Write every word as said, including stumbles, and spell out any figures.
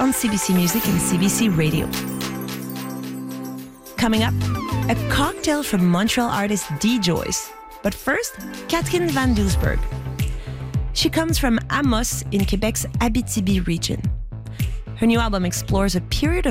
on C B C Music and C B C Radio. Coming up, a cocktail from Montreal artist D. Joyce. But first, Catherine Van Doesburg. She comes from Amos in Quebec's Abitibi region. Her new album explores a period of